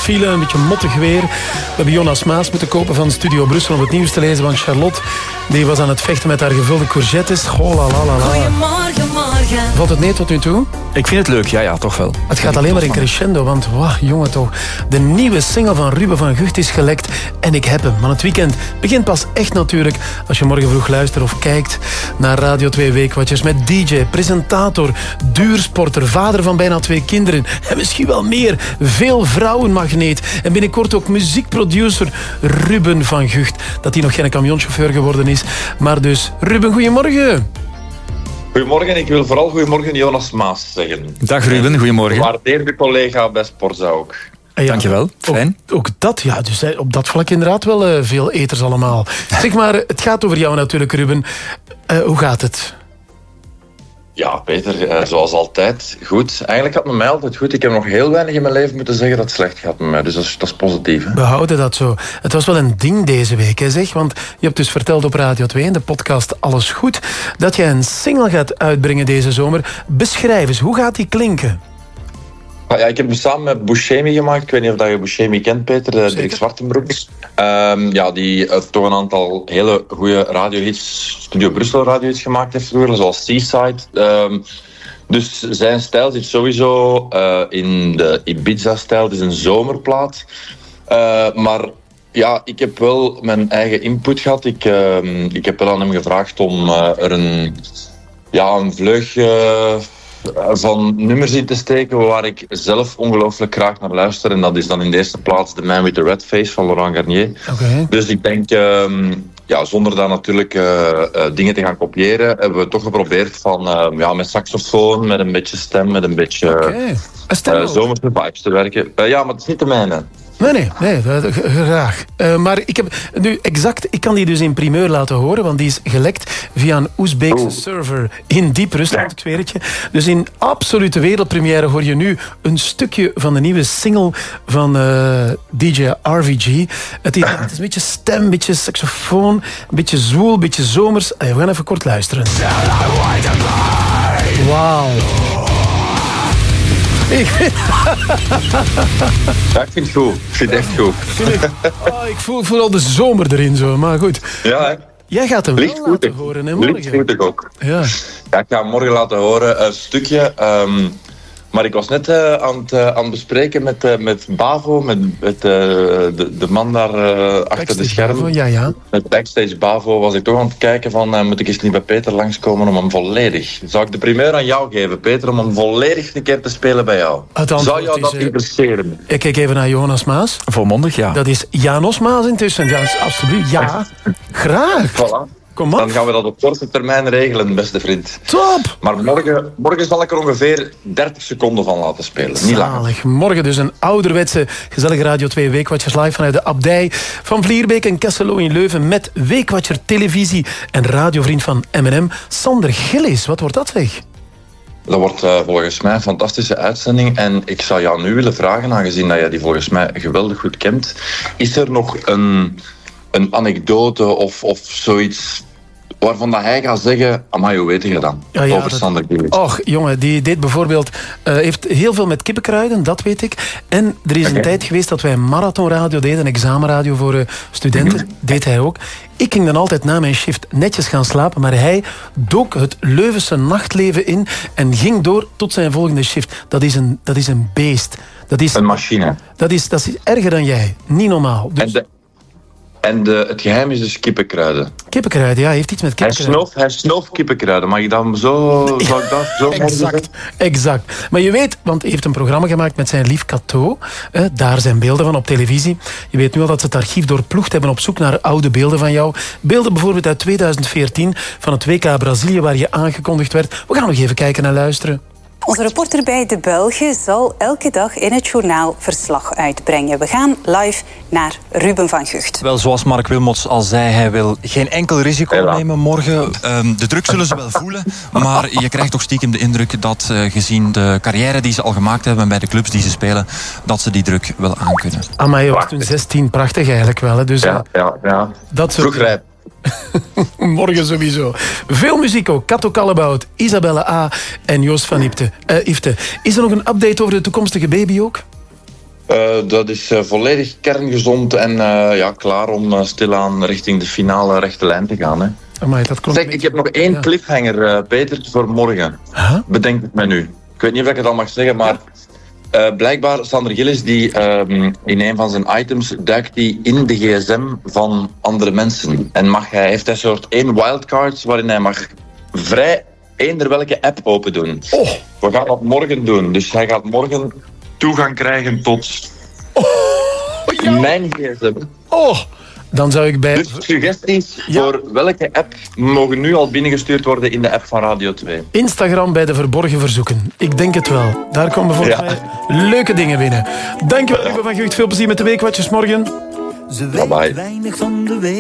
file, een beetje mottig weer. We hebben Jonas Maas moeten kopen van Studio Brussel om het nieuws te lezen. Want Charlotte die was aan het vechten met haar gevulde courgettes. Goedemorgen, morgen. Valt het mee tot nu toe? Ik vind het leuk, ja, toch wel. Het gaat alleen maar in crescendo, want jongen toch. De nieuwe single van Ruben van Gucht is gelekt en ik heb hem. Maar het weekend begint pas echt natuurlijk als je morgen vroeg luistert of kijkt naar Radio 2 Weekwatchers met DJ, presentator, duursporter, vader van bijna 2 kinderen en misschien wel meer. Veel vrouwenmagneet en binnenkort ook muziekproducer Ruben van Gucht. Dat hij nog geen kamionchauffeur geworden is. Maar dus, Ruben, goedemorgen. Goedemorgen, ik wil vooral goedemorgen Jonas Maas zeggen. Dag Ruben, goedemorgen. Waardeerde collega bij Sporza ook. Ja, dankjewel, fijn. Ook dat, ja, dus op dat vlak inderdaad wel veel eters allemaal. Zeg maar, het gaat over jou natuurlijk, Ruben. Hoe gaat het? Ja, Peter, zoals altijd, goed. Eigenlijk gaat het met mij altijd goed. Ik heb nog heel weinig in mijn leven moeten zeggen dat het slecht gaat met mij. Dus dat is positief. Hè? We houden dat zo. Het was wel een ding deze week, hè, zeg. Want je hebt dus verteld op Radio 2 in de podcast Alles Goed dat jij een single gaat uitbrengen deze zomer. Beschrijf eens, hoe gaat die klinken? Ja, ik heb hem samen met Buscemi gemaakt. Ik weet niet of je Buscemi kent, Peter. Dirk Zwartenbroeks. Die toch een aantal hele goede radiohits, Studio Brussel radiohits gemaakt heeft vroeger, zoals Seaside. Dus zijn stijl zit sowieso in de Ibiza-stijl. Het is een zomerplaat. Maar ja, ik heb wel mijn eigen input gehad. Ik heb wel aan hem gevraagd om er een vleug van nummers in te steken waar ik zelf ongelooflijk graag naar luister. En dat is dan in de eerste plaats The Man with the Red Face van Laurent Garnier. Okay. Dus ik denk, zonder daar natuurlijk dingen te gaan kopiëren, hebben we toch geprobeerd van met saxofoon, met een beetje stem, met een beetje zomerse vibes te werken. Ja, maar het is niet de mijne. Nee, graag. Maar ik heb nu exact, ik kan die dus in primeur laten horen, want die is gelekt via een Oezbeekse server in diep Rusland, ik zweer het je. Dus in absolute wereldpremière hoor je nu een stukje van de nieuwe single van DJ RVG. Het is een beetje stem, een beetje saxofoon, een beetje zwoel, een beetje zomers. We gaan even kort luisteren. Wauw. Ik vind het goed. Ik vind het echt goed. Ik voel al de zomer erin zo, maar goed. Ja, hè? Jij gaat hem wel laten horen, hè, morgen? Licht moet ik ook. Ja, ik ga hem morgen laten horen, een stukje. Maar ik was net aan het bespreken met Bavo, met de man daar achter de schermen. Ja. Met Backstage Bavo was ik toch aan het kijken van, moet ik eens niet bij Peter langskomen om hem volledig... Zou ik de primeur aan jou geven, Peter, om hem volledig een keer te spelen bij jou? Zou jou dat interesseren? Ik kijk even naar Jonas Maas. Volmondig, ja. Dat is Janos Maas intussen. Ja, alsjeblieft, ja. Graag. Voilà. Kom op. Dan gaan we dat op korte termijn regelen, beste vriend. Top! Maar morgen zal ik er ongeveer 30 seconden van laten spelen. Niet langer. Zalig. Morgen dus een ouderwetse gezellige Radio 2 Weekwatchers live vanuit de Abdij van Vlierbeek en Kesselo in Leuven met Weekwatcher televisie en radiovriend van M&M, Sander Gillis. Wat wordt dat, zeg? Dat wordt volgens mij een fantastische uitzending. En ik zou jou nu willen vragen, aangezien dat jij die volgens mij geweldig goed kent. Is er nog een anekdote of zoiets waarvan dat hij gaat zeggen, amai, hoe weet je dat? Over Sander Gillis. Och, jongen, die deed bijvoorbeeld... heeft heel veel met kippenkruiden, dat weet ik. En er is een tijd geweest dat wij marathonradio deden, een examenradio voor studenten. Deed hij ook. Ik ging dan altijd na mijn shift netjes gaan slapen, maar hij dook het Leuvense nachtleven in en ging door tot zijn volgende shift. Dat is een beest. Dat is een machine. Dat is erger dan jij. Niet normaal. Dus... En het geheim is dus kippenkruiden. Kippenkruiden, ja, heeft iets met kippenkruiden. Hij snooft kippenkruiden. Mag ik dan zo... Zou ik dat zo exact. Maar je weet, want hij heeft een programma gemaakt met zijn lief Cato. Daar zijn beelden van op televisie. Je weet nu al dat ze het archief doorploegd hebben op zoek naar oude beelden van jou. Beelden bijvoorbeeld uit 2014 van het WK Brazilië waar je aangekondigd werd. We gaan nog even kijken en luisteren. Onze reporter bij De Belgen zal elke dag in het journaal verslag uitbrengen. We gaan live naar Ruben van Gucht. Wel, zoals Mark Wilmots al zei, hij wil geen enkel risico nemen morgen. De druk zullen ze wel voelen, maar je krijgt toch stiekem de indruk dat gezien de carrière die ze al gemaakt hebben bij de clubs die ze spelen, dat ze die druk wel aankunnen. Amai, je was toen 16, prachtig eigenlijk wel. Hè? Dus, ja. Dat soort... Vroegrijp. Morgen sowieso. Veel muziek ook. Kato Kallebout, Isabelle A. en Joost van Ifte. Is er nog een update over de toekomstige baby ook? Dat is volledig kerngezond en klaar om stilaan richting de finale rechte lijn te gaan. Hè. Amai, dat klonk zeg, ik heb nog één cliffhanger, Peter, voor morgen. Huh? Bedenk het mij nu. Ik weet niet of ik het al mag zeggen, maar blijkbaar Sander Gillis, die in een van zijn items duikt die in de gsm van andere mensen. En heeft hij soort 1 wildcard waarin hij mag vrij eender welke app open doen. Oh. We gaan dat morgen doen. Dus hij gaat morgen toegang krijgen tot mijn gsm. Oh, dan zou ik bij... Dus suggesties voor welke app mogen nu al binnengestuurd worden in de app van Radio 2. Instagram bij de verborgen verzoeken. Ik denk het wel. Daar komen volgens mij leuke dingen binnen. Dankjewel, Ruben van Gucht. Veel plezier met de weekwatjes morgen. Ze weet weinig van de week.